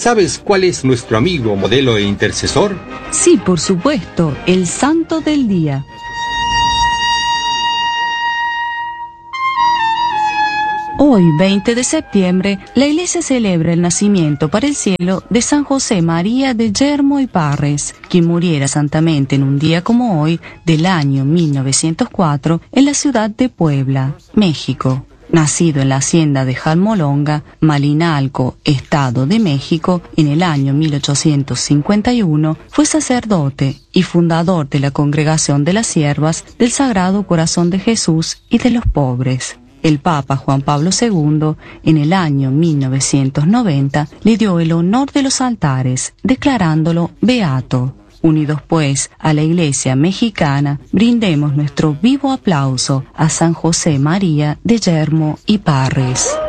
¿Sabes cuál es nuestro amigo, modelo e intercesor? Sí, por supuesto, el santo del día. Hoy, 20 de septiembre, la Iglesia celebra el nacimiento para el cielo de San José María de Yermo y Parres, quien muriera santamente en un día como hoy del año 1904 en la ciudad de Puebla, México. Nacido en la hacienda de Jalmolonga, Malinalco, Estado de México, en el año 1851, fue sacerdote y fundador de la Congregación de las Siervas del Sagrado Corazón de Jesús y de los Pobres. El Papa Juan Pablo II, en el año 1990, le dio el honor de los altares, declarándolo beato. Unidos pues a la Iglesia mexicana, brindemos nuestro vivo aplauso a San José María de Yermo y Parres.